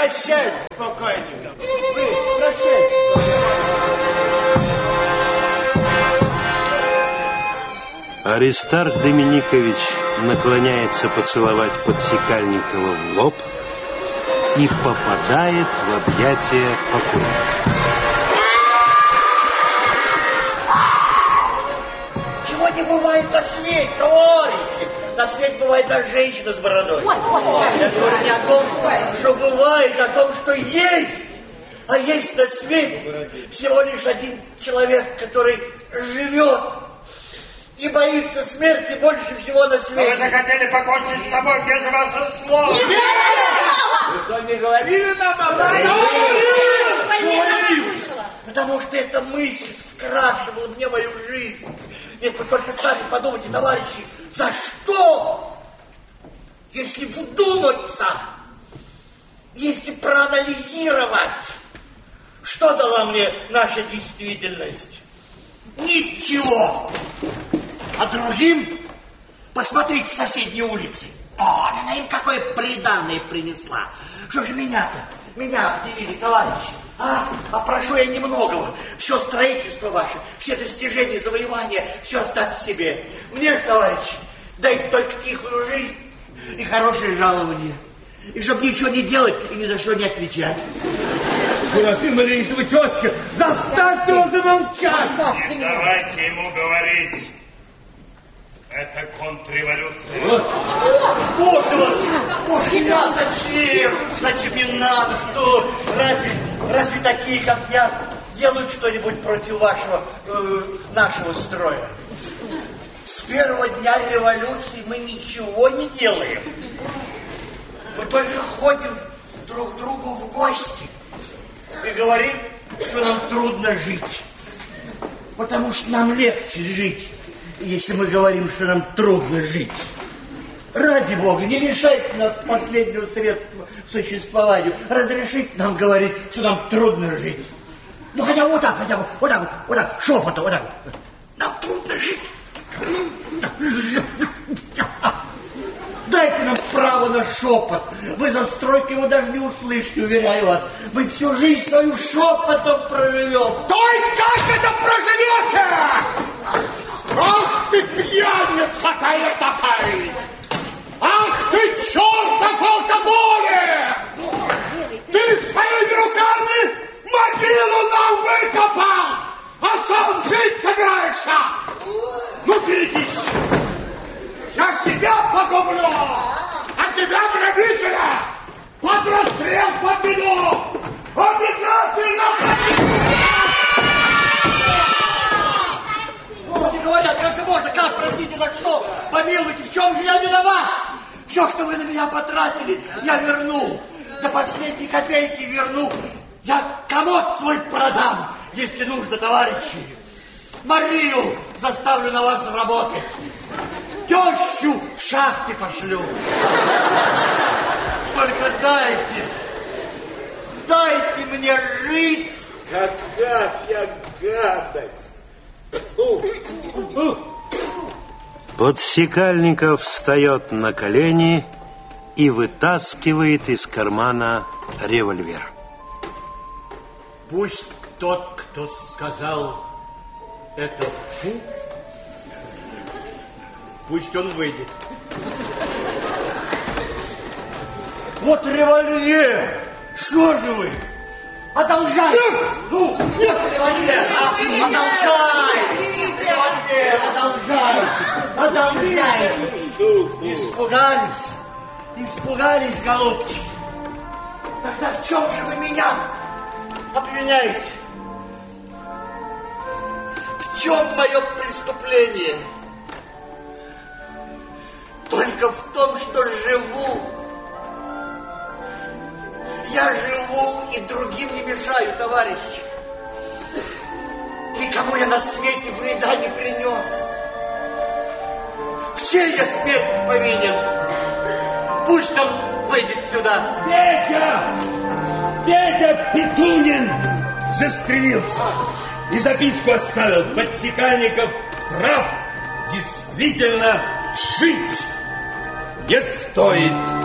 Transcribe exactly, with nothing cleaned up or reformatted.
Прощай с покойником. Вы, прощайте. Аристарх Доминикович наклоняется поцеловать Подсекальникова в лоб и попадает в объятия покойника. Чего не бывает на свете, товарищи? На свете бывает даже женщина с бородой. Ой, ой, ой. Я говорю не о том, что бывает, а о том, что есть. А есть на свете всего лишь один человек, который живет и боится смерти больше всего на свете. Вы захотели покончить с собой без вашего слова. Нет! Вы что, не говорили нам об этом? Говорили! Потому что эта мысль скрашивала мне мою жизнь. Нет, вы только сами подумайте, товарищи, за что? Если вдуматься, если проанализировать, что дала мне наша действительность? Ничего. А другим, посмотрите, в соседней улице. О, она им какое приданое принесла. Что же меня-то, меня обделили, товарищи? А? А прошу я немногого. Все строительство ваше, все достижения, завоевания, все оставьте себе. Мне же, товарищи, дайте только тихую жизнь и хорошее жалование. И чтобы ничего не делать и ни за что не отвечать. Серафим Ильич, тетя, заставьте его замолчать. Не давайте ему говорить. Это контрреволюция. Вот, вот, вот, я зачем? Зачем не надо? Что? Разве, разве такие, как я, делают что-нибудь против вашего, э, нашего строя? С первого дня революции мы ничего не делаем. Мы только ходим друг к другу в гости и говорим, что нам трудно жить. Потому что нам легче жить, если мы говорим, что нам трудно жить. Ради Бога, не лишайте нас последнего средства к существованию. Разрешите нам говорить, что нам трудно жить. Ну, хотя вот так, хотя бы, вот так, вот так, шепотом, вот так. Нам трудно жить. Дайте нам право на шепот. Вы за стройкой его даже не услышите, уверяю вас. Мы всю жизнь свою шепотом проживем. То есть как это проживете? Ах ты пьяница такая! Ах ты чертов алкоголик! Ты своими руками могилу нам выкопал, а сам жить собираешься! Ну, берегись! Я себя погублю, а тебя, грабителя, под расстрел подведу! Обязательно! Вот и говорят, как же можно, как, простите, за что? Помилуйте, в чем же я виноват? Все, что вы на меня потратили, я верну. До последней копейки верну. Я комод свой продам, если нужно, товарищи. Марию заставлю на вас работать. Тещу в шахты пошлю. Только дайте, дайте мне жить. Какая гадость! Подсекальников встает на колени и вытаскивает из кармана револьвер. Пусть тот, кто сказал это фу, пусть он выйдет. Вот револьвер! Что же вы? Одолжайте! Ну, нет револьвера! А, одолжайте! Револьвер, одолжайте! Одолжайте! Испугались? Испугались, голубчики? Тогда в чем же вы меня обвиняете? В чем мое преступление? Только в том, что живу. Я живу и другим не мешаю, товарищи. Никому я на свете вреда не принес. В чьей я смерти повинен? Пусть он выйдет сюда. Федя! Федя Петунин застрелился. И записку оставил. Подсекальников прав. Действительно, жить не стоит.